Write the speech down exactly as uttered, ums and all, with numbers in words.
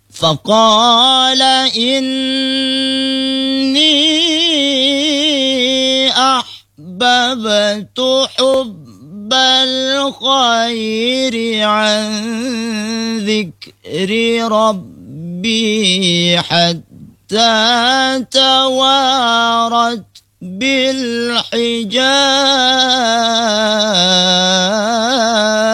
فقال إني أحببت حب الخير عن ذكر ربي حتى توارت بالحجاب.